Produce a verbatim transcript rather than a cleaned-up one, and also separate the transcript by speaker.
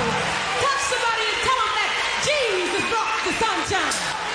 Speaker 1: Touch somebody and tell them that Jesus brought the sunshine.